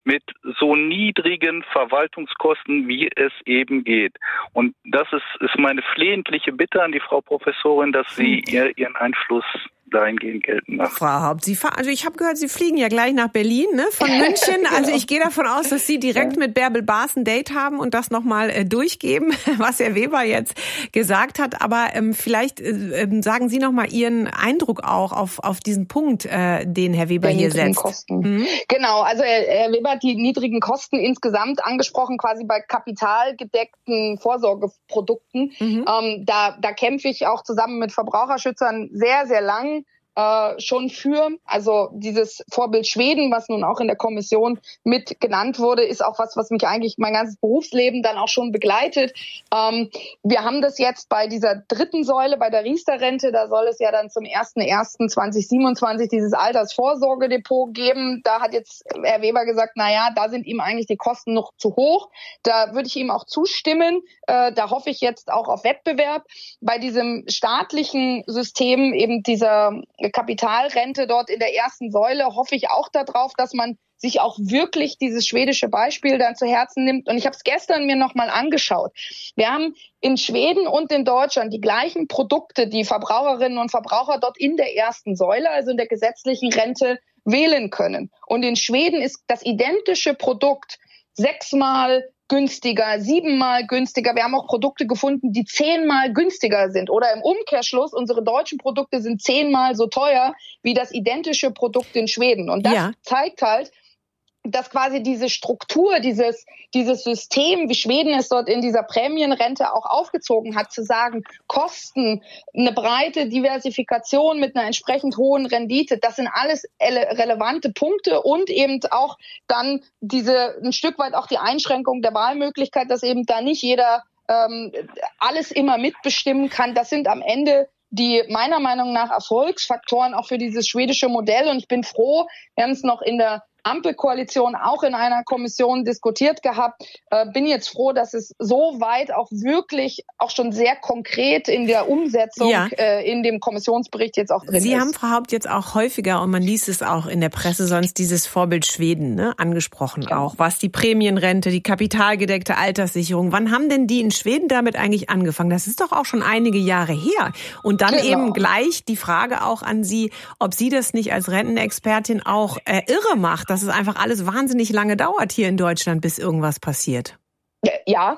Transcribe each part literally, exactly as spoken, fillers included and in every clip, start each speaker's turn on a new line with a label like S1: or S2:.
S1: mit so niedrigen Verwaltungskosten, wie es eben geht. Und das ist, ist meine flehentliche Bitte an die Frau Professorin, dass sie ihr, ihren Einfluss dahingehend geltend macht.
S2: Frau Haupt, Sie fahren, also ich habe gehört, Sie fliegen ja gleich nach Berlin, ne, von München. Genau. Also ich gehe davon aus, dass Sie direkt mit Bärbel Baas ein Date haben und das nochmal äh, durchgeben, was Herr Weber jetzt gesagt hat. Aber ähm, vielleicht äh, sagen Sie nochmal Ihren Eindruck auch auf, auf diesen Punkt, äh, den Herr Weber
S3: Der
S2: hier
S3: niedrigen
S2: setzt.
S3: Kosten.
S2: Mhm.
S3: Genau, also Herr, Herr Weber hat die niedrigen Kosten insgesamt angesprochen, quasi bei kapitalgedeckten Vorsorgeprodukten. Mhm. Ähm, da, da kämpfe ich auch zusammen mit Verbraucherschützern sehr, sehr lang äh, schon für. Also dieses Vorbild Schweden, was nun auch in der Kommission mit genannt wurde, ist auch was, was mich eigentlich mein ganzes Berufsleben dann auch schon begleitet. Ähm, wir haben das jetzt bei dieser dritten Säule, bei der Riester-Rente, da soll es ja dann zum ersten ersten zweitausendsiebenundzwanzig dieses Altersvorsorgedepot geben. Da hat jetzt Herr Weber gesagt, na ja, da sind ihm eigentlich die Kosten noch zu hoch. Da würde ich ihm auch zustimmen. Äh, da hoffe ich jetzt auch auf Wettbewerb. Bei diesem staatlichen System eben dieser Kapitalrente dort in der ersten Säule hoffe ich auch darauf, dass man sich auch wirklich dieses schwedische Beispiel dann zu Herzen nimmt. Und ich habe es gestern mir nochmal angeschaut. Wir haben in Schweden und in Deutschland die gleichen Produkte, die Verbraucherinnen und Verbraucher dort in der ersten Säule, also in der gesetzlichen Rente, wählen können. Und in Schweden ist das identische Produkt sechsmal günstiger, siebenmal günstiger. Wir haben auch Produkte gefunden, die zehnmal günstiger sind. Oder im Umkehrschluss, unsere deutschen Produkte sind zehnmal so teuer wie das identische Produkt in Schweden. Und das ja. zeigt halt, dass quasi diese Struktur, dieses, dieses System, wie Schweden es dort in dieser Prämienrente auch aufgezogen hat, zu sagen, Kosten, eine breite Diversifikation mit einer entsprechend hohen Rendite, das sind alles ele- relevante Punkte und eben auch dann diese, ein Stück weit auch die Einschränkung der Wahlmöglichkeit, dass eben da nicht jeder ähm, alles immer mitbestimmen kann. Das sind am Ende die meiner Meinung nach Erfolgsfaktoren auch für dieses schwedische Modell. Und ich bin froh, wir haben es noch in der Ampelkoalition auch in einer Kommission diskutiert gehabt. Äh, bin jetzt froh, dass es so weit auch wirklich auch schon sehr konkret in der Umsetzung ja. äh, in dem Kommissionsbericht jetzt auch drin
S2: Sie
S3: ist.
S2: Sie haben, Frau Haupt, jetzt auch häufiger, und man liest es auch in der Presse sonst, dieses Vorbild Schweden ne, angesprochen ja. auch, was die Prämienrente, die kapitalgedeckte Alterssicherung, wann haben denn die in Schweden damit eigentlich angefangen? Das ist doch auch schon einige Jahre her. Und dann genau. eben gleich die Frage auch an Sie, ob Sie das nicht als Rentenexpertin auch äh, irre macht, dass es einfach alles wahnsinnig lange dauert hier in Deutschland, bis irgendwas passiert.
S3: Ja,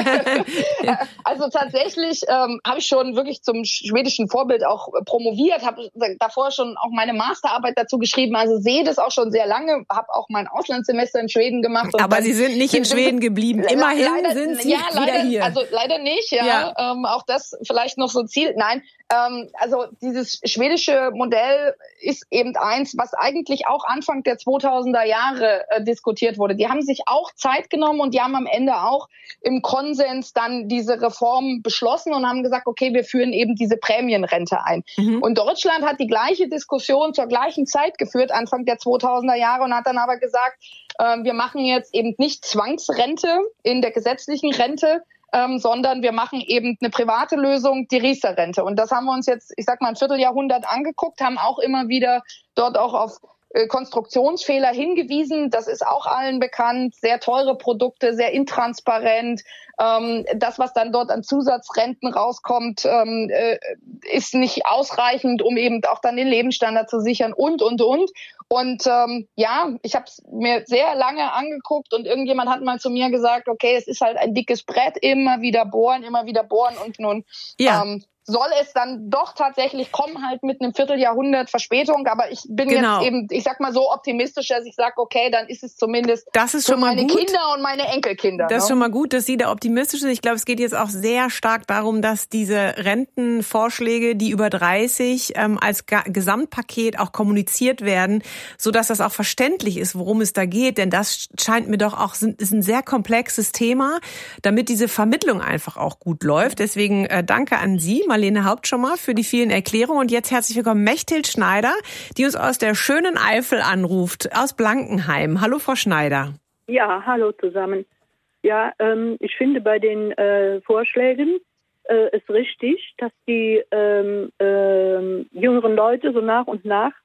S3: also tatsächlich ähm, habe ich schon wirklich zum schwedischen Vorbild auch promoviert, habe davor schon auch meine Masterarbeit dazu geschrieben, also sehe das auch schon sehr lange, habe auch mein Auslandssemester in Schweden gemacht. Und
S2: aber Sie sind nicht in Schweden geblieben, immerhin
S3: leider,
S2: sind Sie
S3: ja,
S2: wieder
S3: leider,
S2: hier.
S3: Also leider nicht, ja, ja. Ähm, auch das vielleicht noch so ein Ziel, nein, ähm, also dieses schwedische Modell ist eben eins, was eigentlich auch Anfang der zweitausender Jahre äh, diskutiert wurde. Die haben sich auch Zeit genommen und die haben am Ende auch im Konsens dann diese Reform beschlossen und haben gesagt, okay, wir führen eben diese Prämienrente ein. Mhm. Und Deutschland hat die gleiche Diskussion zur gleichen Zeit geführt, Anfang der zweitausender Jahre, und hat dann aber gesagt, äh, wir machen jetzt eben nicht Zwangsrente in der gesetzlichen Rente, ähm, sondern wir machen eben eine private Lösung, die Riester-Rente. Und das haben wir uns jetzt, ich sag mal, ein Vierteljahrhundert angeguckt, haben auch immer wieder dort auch auf Konstruktionsfehler hingewiesen, das ist auch allen bekannt, sehr teure Produkte, sehr intransparent. Ähm, das, was dann dort an Zusatzrenten rauskommt, ähm, äh, ist nicht ausreichend, um eben auch dann den Lebensstandard zu sichern und, und, und. Und ähm, ja, ich habe es mir sehr lange angeguckt und irgendjemand hat mal zu mir gesagt, okay, es ist halt ein dickes Brett, immer wieder bohren, immer wieder bohren und nun ja. ähm, soll es dann doch tatsächlich kommen, halt mit einem Vierteljahrhundert Verspätung. Aber ich bin genau. jetzt eben, ich sag mal so optimistisch, dass ich sage, okay, dann ist es zumindest
S2: das ist
S3: für
S2: schon mal
S3: meine
S2: gut.
S3: Kinder und meine Enkelkinder.
S2: Das ist
S3: ne?
S2: schon mal gut, dass Sie da optimistisch sind. Ich glaube, es geht jetzt auch sehr stark darum, dass diese Rentenvorschläge, die über dreißig ähm, als Ga- Gesamtpaket auch kommuniziert werden, so dass das auch verständlich ist, worum es da geht. Denn das scheint mir doch auch, ist ein sehr komplexes Thema, damit diese Vermittlung einfach auch gut läuft. Deswegen äh, danke an Sie, Marlene Haupt, schon mal für die vielen Erklärungen. Und jetzt herzlich willkommen Mechthild Schneider, die uns aus der schönen Eifel anruft, aus Blankenheim. Hallo, Frau Schneider.
S4: Ja, hallo zusammen. Ja, ähm, ich finde bei den äh, Vorschlägen äh, ist richtig, dass die ähm, ähm, jüngeren Leute so nach und nach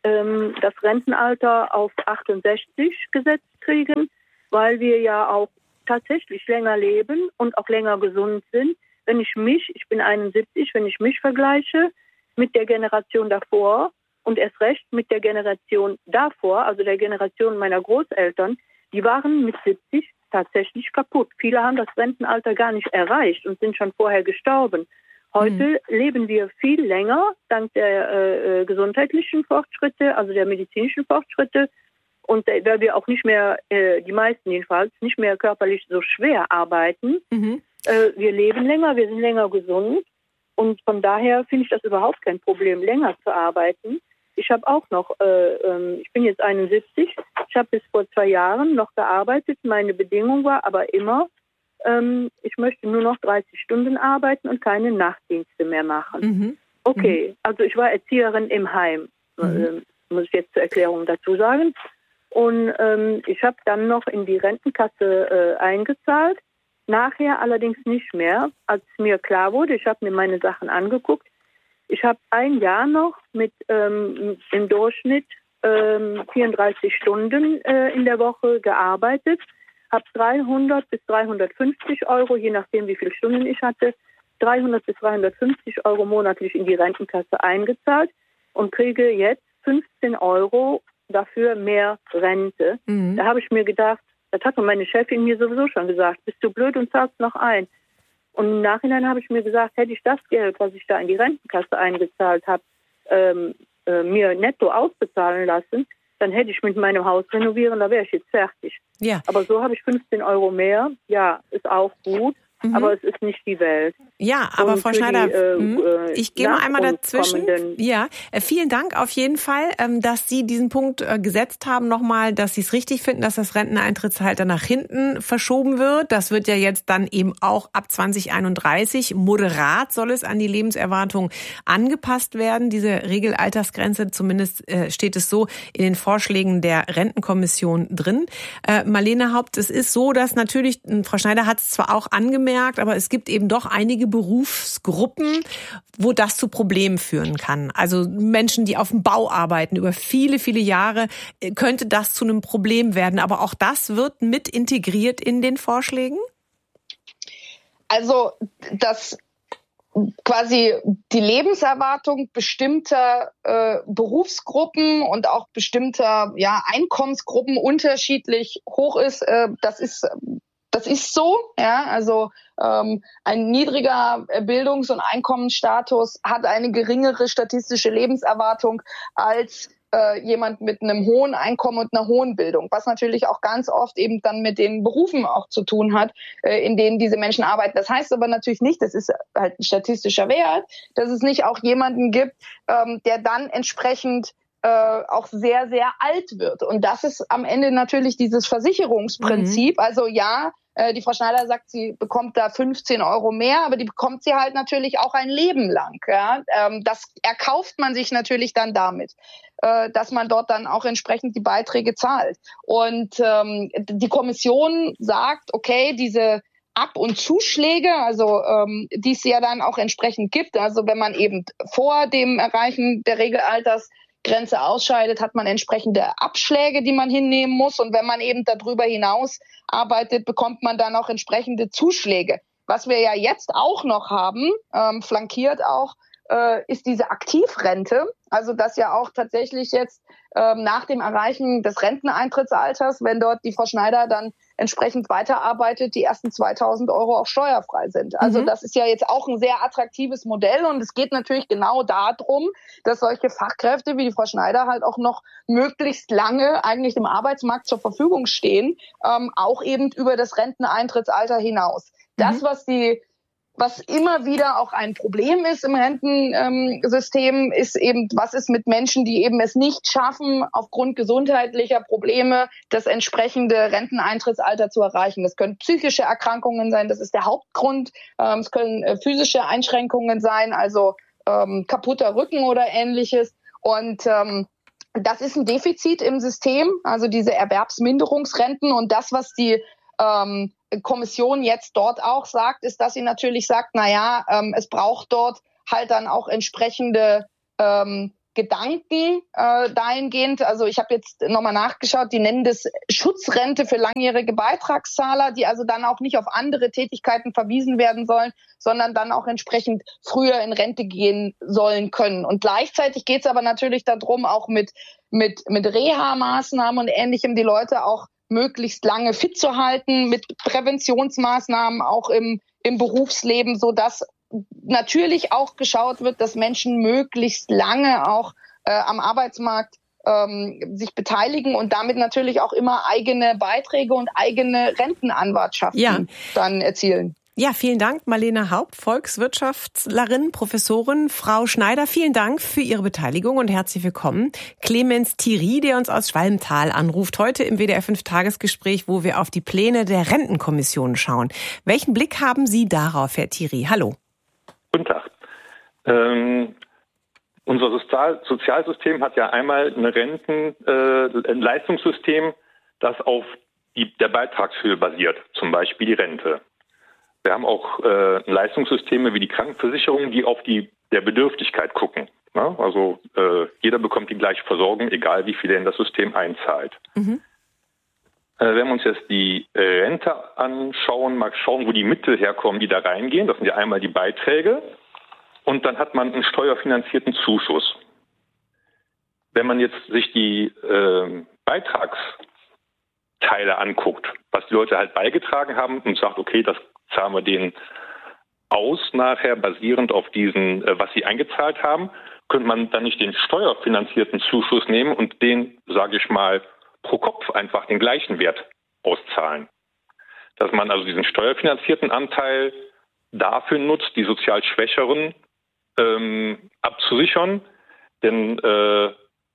S4: ähm, das Rentenalter auf achtundsechzig gesetzt kriegen, weil wir ja auch tatsächlich länger leben und auch länger gesund sind. Wenn ich mich, ich bin einundsiebzig, wenn ich mich vergleiche mit der Generation davor und erst recht mit der Generation davor, also der Generation meiner Großeltern, die waren mit siebzig tatsächlich kaputt. Viele haben das Rentenalter gar nicht erreicht und sind schon vorher gestorben. Heute mhm. leben wir viel länger, dank der äh, gesundheitlichen Fortschritte, also der medizinischen Fortschritte. Und äh, weil wir auch nicht mehr, äh, die meisten jedenfalls, nicht mehr körperlich so schwer arbeiten. Mhm. Äh, wir leben länger, wir sind länger gesund. Und von daher finde ich das überhaupt kein Problem, länger zu arbeiten. Ich habe auch noch, äh, äh, ich bin jetzt einundsiebzig, ich habe bis vor zwei Jahren noch gearbeitet. Meine Bedingung war aber immer, ähm, ich möchte nur noch dreißig Stunden arbeiten und keine Nachtdienste mehr machen. Mhm. Okay, mhm. also ich war Erzieherin im Heim, mhm. äh, muss ich jetzt zur Erklärung dazu sagen. Und ähm, ich habe dann noch in die Rentenkasse äh, eingezahlt, nachher allerdings nicht mehr, als mir klar wurde, ich habe mir meine Sachen angeguckt. Ich habe ein Jahr noch mit ähm, im Durchschnitt ähm, vierunddreißig Stunden äh, in der Woche gearbeitet, habe dreihundert bis dreihundertfünfzig Euro, je nachdem wie viele Stunden ich hatte, dreihundert bis dreihundertfünfzig Euro monatlich in die Rentenkasse eingezahlt und kriege jetzt fünfzehn Euro dafür mehr Rente. Mhm. Da habe ich mir gedacht, das hat meine Chefin mir sowieso schon gesagt, bist du blöd und zahlst noch ein. Und im Nachhinein habe ich mir gesagt, hätte ich das Geld, was ich da in die Rentenkasse eingezahlt habe, ähm, äh, mir netto ausbezahlen lassen, dann hätte ich mit meinem Haus renovieren, da wäre ich jetzt fertig. Ja. Aber so habe ich fünfzehn Euro mehr. Ja, ist auch gut. Mhm. Aber es ist nicht die Welt.
S2: Ja, aber und Frau Schneider, die, äh, ich gehe mal einmal dazwischen. Ja, äh, vielen Dank auf jeden Fall, ähm, dass Sie diesen Punkt äh, gesetzt haben nochmal, dass Sie es richtig finden, dass das Renteneintrittsalter nach hinten verschoben wird. Das wird ja jetzt dann eben auch ab zwanzig einunddreißig moderat soll es an die Lebenserwartung angepasst werden. Diese Regelaltersgrenze, zumindest äh, steht es so in den Vorschlägen der Rentenkommission drin. Äh, Marlene Haupt, es ist so, dass natürlich, Frau Schneider hat es zwar auch angemerkt, aber es gibt eben doch einige Berufsgruppen, wo das zu Problemen führen kann. Also Menschen, die auf dem Bau arbeiten, über viele, viele Jahre, könnte das zu einem Problem werden. Aber auch das wird mit integriert in den Vorschlägen?
S3: Also das quasi die Lebenserwartung bestimmter äh, Berufsgruppen und auch bestimmter ja, Einkommensgruppen unterschiedlich hoch ist, äh, das ist Das ist so, ja, also ähm, ein niedriger Bildungs- und Einkommensstatus hat eine geringere statistische Lebenserwartung als äh, jemand mit einem hohen Einkommen und einer hohen Bildung, was natürlich auch ganz oft eben dann mit den Berufen auch zu tun hat, äh, in denen diese Menschen arbeiten. Das heißt aber natürlich nicht, das ist halt ein statistischer Wert, dass es nicht auch jemanden gibt, ähm, der dann entsprechend auch sehr, sehr alt wird. Und das ist am Ende natürlich dieses Versicherungsprinzip. Mhm. Also ja, die Frau Schneider sagt, sie bekommt da fünfzehn Euro mehr, aber die bekommt sie halt natürlich auch ein Leben lang. Ja? Das erkauft man sich natürlich dann damit, dass man dort dann auch entsprechend die Beiträge zahlt. Und ähm, die Kommission sagt, okay, diese Ab- und Zuschläge, also ähm, die es ja dann auch entsprechend gibt, also wenn man eben vor dem Erreichen der Regelalters Grenze ausscheidet, hat man entsprechende Abschläge, die man hinnehmen muss. Und wenn man eben darüber hinaus arbeitet, bekommt man dann auch entsprechende Zuschläge. Was wir ja jetzt auch noch haben, ähm, flankiert auch, äh, ist diese Aktivrente. Also dass ja auch tatsächlich jetzt ähm, nach dem Erreichen des Renteneintrittsalters, wenn dort die Frau Schneider dann entsprechend weiterarbeitet, die ersten zweitausend Euro auch steuerfrei sind. Also mhm. das ist ja jetzt auch ein sehr attraktives Modell und es geht natürlich genau darum, dass solche Fachkräfte wie die Frau Schneider halt auch noch möglichst lange eigentlich im Arbeitsmarkt zur Verfügung stehen, ähm, auch eben über das Renteneintrittsalter hinaus. Das, was die Was immer wieder auch ein Problem ist im Rentensystem, ist eben, was ist mit Menschen, die eben es nicht schaffen, aufgrund gesundheitlicher Probleme das entsprechende Renteneintrittsalter zu erreichen. Das können psychische Erkrankungen sein, das ist der Hauptgrund. Es können physische Einschränkungen sein, also ähm, kaputter Rücken oder Ähnliches. Und ähm, das ist ein Defizit im System, also diese Erwerbsminderungsrenten. Und das, was die ähm, Kommission jetzt dort auch sagt, ist, dass sie natürlich sagt, na ja, ähm, es braucht dort halt dann auch entsprechende ähm, Gedanken äh, dahingehend. Also ich habe jetzt nochmal nachgeschaut, die nennen das Schutzrente für langjährige Beitragszahler, die also dann auch nicht auf andere Tätigkeiten verwiesen werden sollen, sondern dann auch entsprechend früher in Rente gehen sollen können. Und gleichzeitig geht es aber natürlich darum, auch mit, mit, mit Reha-Maßnahmen und Ähnlichem die Leute auch möglichst lange fit zu halten, mit Präventionsmaßnahmen auch im, im Berufsleben, sodass natürlich auch geschaut wird, dass Menschen möglichst lange auch äh, am Arbeitsmarkt ähm, sich beteiligen und damit natürlich auch immer eigene Beiträge und eigene Rentenanwartschaften ja. dann erzielen.
S2: Ja, vielen Dank, Marlene Haupt, Volkswirtschaftlerin, Professorin. Frau Schneider, vielen Dank für Ihre Beteiligung und herzlich willkommen. Clemens Thierry, der uns aus Schwalmtal anruft, heute im W D R fünf Tagesgespräch, wo wir auf die Pläne der Rentenkommission schauen. Welchen Blick haben Sie darauf, Herr Thierry? Hallo.
S5: Guten Tag. Ähm, unser Sozial- Sozialsystem hat ja einmal eine Renten, äh, ein Leistungssystem, das auf die, der Beitragshöhe basiert, zum Beispiel die Rente. Wir haben auch äh, Leistungssysteme wie die Krankenversicherung, die auf die der Bedürftigkeit gucken. Ne? Also äh, jeder bekommt die gleiche Versorgung, egal wie viel er in das System einzahlt. Mhm. Äh, wenn wir uns jetzt die äh, Rente anschauen, mal schauen, wo die Mittel herkommen, die da reingehen. Das sind ja einmal die Beiträge und dann hat man einen steuerfinanzierten Zuschuss. Wenn man jetzt sich die äh, Beitragsteile anguckt, was die Leute halt beigetragen haben und sagt, okay, das zahlen wir denen aus nachher, basierend auf diesen, äh, was sie eingezahlt haben, könnte man dann nicht den steuerfinanzierten Zuschuss nehmen und den, sage ich mal, pro Kopf einfach den gleichen Wert auszahlen. Dass man also diesen steuerfinanzierten Anteil dafür nutzt, die sozial Schwächeren ähm, abzusichern. Denn äh,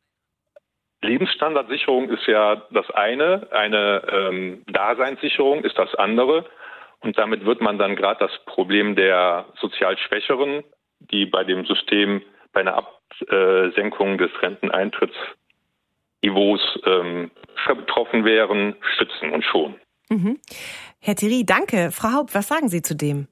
S5: Lebensstandardsicherung ist ja das eine, eine ähm, Daseinssicherung ist das andere. Und damit wird man dann gerade das Problem der sozial Schwächeren, die bei dem System bei einer Absenkung des Renteneintrittsniveaus ähm, betroffen wären, schützen und schonen.
S2: Mhm. Herr Thierry, danke. Frau Haupt, was sagen Sie zu dem?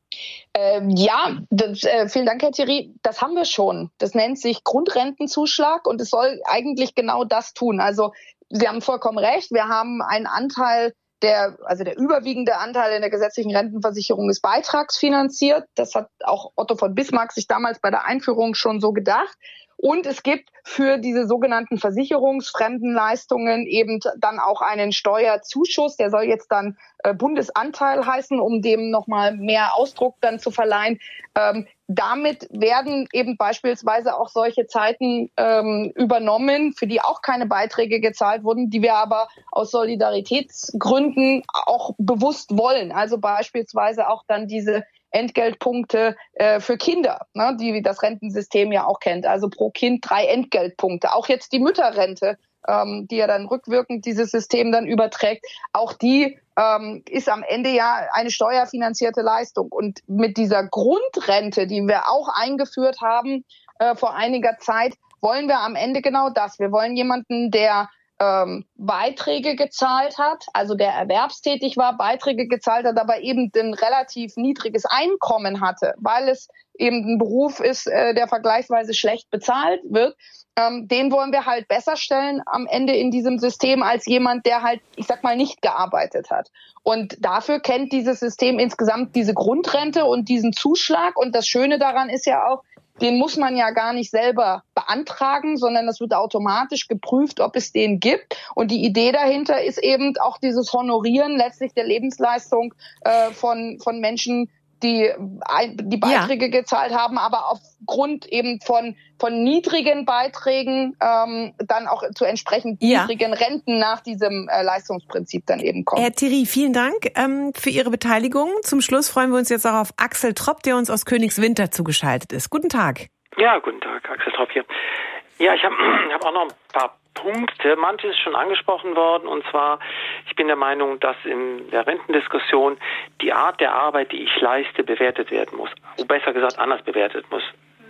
S3: Ähm, ja, das, äh, vielen Dank, Herr Thierry. Das haben wir schon. Das nennt sich Grundrentenzuschlag und es soll eigentlich genau das tun. Also Sie haben vollkommen recht. Wir haben einen Anteil, der, also der überwiegende Anteil in der gesetzlichen Rentenversicherung ist beitragsfinanziert. Das hat auch Otto von Bismarck sich damals bei der Einführung schon so gedacht. Und es gibt für diese sogenannten versicherungsfremden Leistungen eben dann auch einen Steuerzuschuss. Der soll jetzt dann äh, Bundesanteil heißen, um dem nochmal mehr Ausdruck dann zu verleihen. Ähm, damit werden eben beispielsweise auch solche Zeiten ähm, übernommen, für die auch keine Beiträge gezahlt wurden, die wir aber aus Solidaritätsgründen auch bewusst wollen. Also beispielsweise auch dann diese Entgeltpunkte äh, für Kinder, ne, die das Rentensystem ja auch kennt. Also pro Kind drei Entgeltpunkte. Auch jetzt die Mütterrente, ähm, die ja dann rückwirkend dieses System dann überträgt, auch die ähm, ist am Ende ja eine steuerfinanzierte Leistung. Und mit dieser Grundrente, die wir auch eingeführt haben äh, vor einiger Zeit, wollen wir am Ende genau das. Wir wollen jemanden, der Ähm, Beiträge gezahlt hat, also der erwerbstätig war, Beiträge gezahlt hat, aber eben ein relativ niedriges Einkommen hatte, weil es eben ein Beruf ist, äh, der vergleichsweise schlecht bezahlt wird, ähm, den wollen wir halt besser stellen am Ende in diesem System als jemand, der halt, ich sag mal, nicht gearbeitet hat. Und dafür kennt dieses System insgesamt diese Grundrente und diesen Zuschlag. Und das Schöne daran ist ja auch, den muss man ja gar nicht selber beantragen, sondern das wird automatisch geprüft, ob es den gibt. Und die Idee dahinter ist eben auch dieses Honorieren letztlich der Lebensleistung äh, von von Menschen, die die Beiträge ja. gezahlt haben, aber aufgrund eben von von niedrigen Beiträgen ähm, dann auch zu entsprechend ja. niedrigen Renten nach diesem äh, Leistungsprinzip dann eben kommen.
S2: Herr Thierry, vielen Dank ähm, für Ihre Beteiligung. Zum Schluss freuen wir uns jetzt auch auf Axel Tropp, der uns aus Königswinter zugeschaltet ist. Guten Tag.
S6: Ja, guten Tag, Axel Tropp hier. Ja, ich habe hab auch noch ein paar Punkte. Manches ist schon angesprochen worden, und zwar, ich bin der Meinung, dass in der Rentendiskussion die Art der Arbeit, die ich leiste, bewertet werden muss. Oder besser gesagt, anders bewertet muss.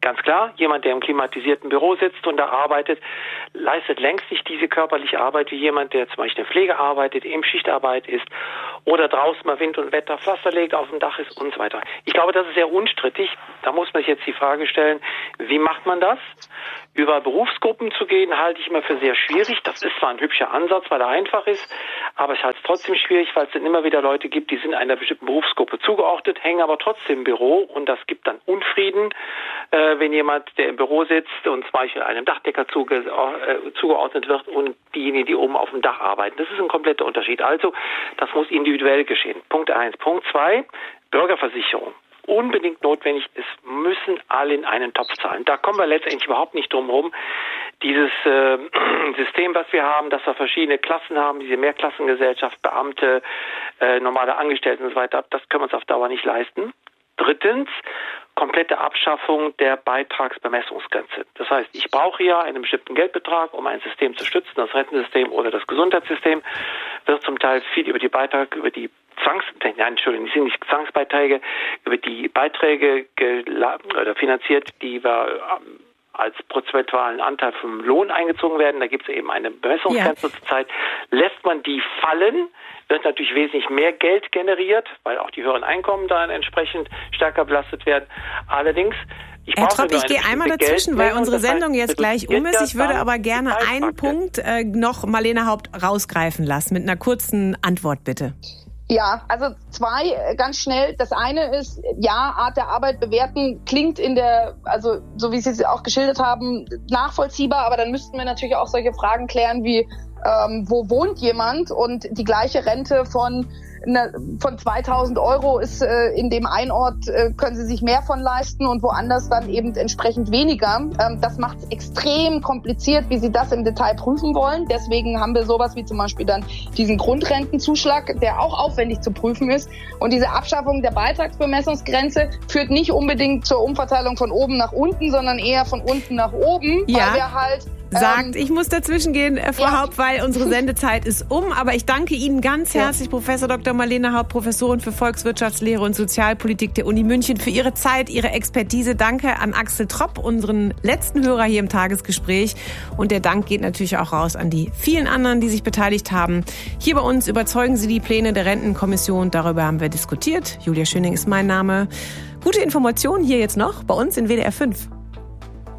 S6: Ganz klar, jemand, der im klimatisierten Büro sitzt und da arbeitet, leistet längst nicht diese körperliche Arbeit wie jemand, der zum Beispiel in der Pflege arbeitet, im Schichtarbeit ist oder draußen mal Wind und Wetter Pflaster legt, auf dem Dach ist und so weiter. Ich glaube, das ist sehr unstrittig. Da muss man sich jetzt die Frage stellen, wie macht man das? Über Berufsgruppen zu gehen, halte ich immer für sehr schwierig. Das ist zwar ein hübscher Ansatz, weil er einfach ist, aber ich halte es trotzdem schwierig, weil es dann immer wieder Leute gibt, die sind einer bestimmten Berufsgruppe zugeordnet, hängen aber trotzdem im Büro und das gibt dann Unfrieden, äh, wenn jemand, der im Büro sitzt und zum Beispiel einem Dachdecker zuge, äh, zugeordnet wird und diejenigen, die oben auf dem Dach arbeiten. Das ist ein kompletter Unterschied. Also, das muss individuell geschehen. Punkt eins. Punkt zwei, Bürgerversicherung. Unbedingt notwendig, es müssen alle in einen Topf zahlen. Da kommen wir letztendlich überhaupt nicht drum herum. Dieses äh, System, was wir haben, dass wir verschiedene Klassen haben, diese Mehrklassengesellschaft, Beamte, äh, normale Angestellte und so weiter, das können wir uns auf Dauer nicht leisten. Drittens, komplette Abschaffung der Beitragsbemessungsgrenze. Das heißt, ich brauche ja einen bestimmten Geldbetrag, um ein System zu stützen, das Rentensystem oder das Gesundheitssystem, wird zum Teil viel über die Beitrag, über die Zwangs, nein, Entschuldigung, die sind nicht Zwangsbeiträge, über die Beiträge gela- oder finanziert, die wir ähm, als prozentualen Anteil vom Lohn eingezogen werden. Da gibt es eben eine Bemessungsgrenze ja. Zurzeit. Lässt man die fallen, wird natürlich wesentlich mehr Geld generiert, weil auch die höheren Einkommen dann entsprechend stärker belastet werden. Allerdings, ich
S2: Herr Tropp, ich gehe einmal dazwischen, weil unsere Sendung jetzt gleich um ist. Ich würde aber gerne einen Punkt äh, noch Marlene Haupt rausgreifen lassen, mit einer kurzen Antwort bitte.
S3: Ja, also zwei ganz schnell. Das eine ist, ja, Art der Arbeit bewerten klingt in der, also so wie Sie es auch geschildert haben, nachvollziehbar, aber dann müssten wir natürlich auch solche Fragen klären wie, ähm, wo wohnt jemand? Und die gleiche Rente von eine, von zweitausend Euro ist äh, in dem einen Ort, äh, können Sie sich mehr von leisten und woanders dann eben entsprechend weniger. Ähm, das macht es extrem kompliziert, wie Sie das im Detail prüfen wollen. Deswegen haben wir sowas wie zum Beispiel dann diesen Grundrentenzuschlag, der auch aufwendig zu prüfen ist. Und diese Abschaffung der Beitragsbemessungsgrenze führt nicht unbedingt zur Umverteilung von oben nach unten, sondern eher von unten nach oben,
S2: ja.
S3: weil wir halt
S2: Sagt, ich muss dazwischen gehen, Frau ja. Haupt, weil unsere Sendezeit ist um. Aber ich danke Ihnen ganz herzlich, ja. Professor Doktor Marlene Haupt, Professorin für Volkswirtschaftslehre und Sozialpolitik der Uni München, für Ihre Zeit, Ihre Expertise. Danke an Axel Tropp, unseren letzten Hörer hier im Tagesgespräch. Und der Dank geht natürlich auch raus an die vielen anderen, die sich beteiligt haben. Hier bei uns überzeugen Sie die Pläne der Rentenkommission. Darüber haben wir diskutiert. Julia Schöning ist mein Name. Gute Informationen hier jetzt noch bei uns in W D R fünf.